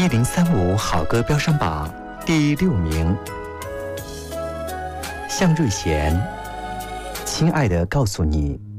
1035好歌标声榜第6名，向瑞贤，亲爱的告诉你。